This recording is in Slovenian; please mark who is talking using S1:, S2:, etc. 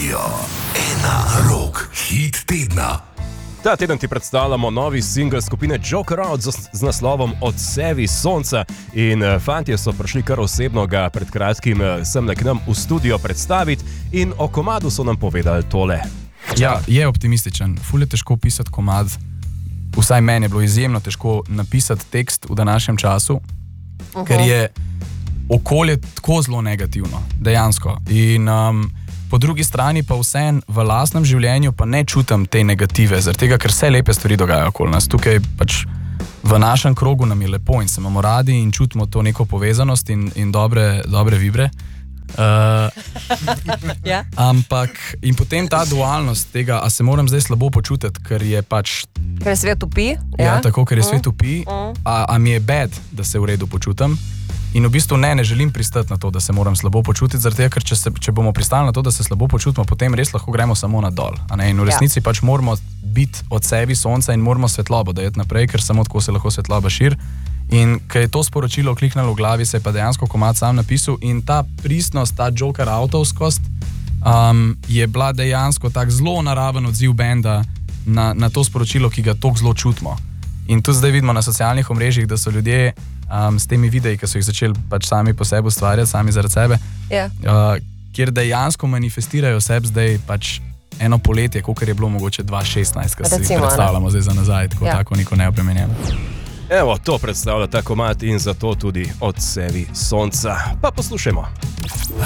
S1: Radio 1 Rock Hit tedna.
S2: Ta teden ti predstavljamo novi singel skupine Joker Out z naslovom Odsevi sonca in fantje so prišli kar osebno ga pred kratkim semle k nam v studio predstaviti in o komadu so nam povedali tole.
S3: Ja, je optimističen. Ful je težko pisati komad. Vsaj meni je bilo izjemno težko napisati tekst v današnjem času, ker je okolje tako zelo negativno, dejansko. In po drugi strani pa vseeno v lastnem življenju pa ne čutim te negative, zaradi tega, ker vse lepe stvari dogajajo okoli nas. Tukaj pač v našem krogu nam je lepo in se imamo radi in čutimo to neko povezanost in dobre vibre.
S4: Ja.
S3: Ampak in potem ta dualnost tega, a se moram zdaj slabo počutiti, ker je pač...
S4: Ker je svet upi.
S3: Ja, tako, ker je svet upi, a mi je bad, da se v redu počutim. In v bistvu ne želim pristati na to, da se moram slabo počutiti, zaradi tega, ker če bomo pristali na to, da se slabo počutimo, potem res lahko gremo samo na dol. In v resnici pač moramo biti od sebi sonca in moramo svetlobo dajati naprej, ker samo tako se lahko svetloba širi. In ker je to sporočilo kliknalo v glavi, se je pa dejansko komad sam napisal in ta pristnost, ta Joker Outovskost je bila dejansko tak zelo naraven odziv benda na to sporočilo, ki ga toliko zelo čutimo. In tudi zdaj vidimo na socialnih omrežjih, da so ljudje s temi videi, ki so jih začeli pač sami po sebi ustvarjati, sami zaradi sebe, kjer dejansko manifestirajo sebi zdaj pač eno poletje, kakor je bilo mogoče 2016, kar si predstavljamo zdaj za nazaj, tako neko neopremenjeno.
S2: Evo, to predstavlja ta komad in zato tudi Odsevi sonca. Pa poslušajmo.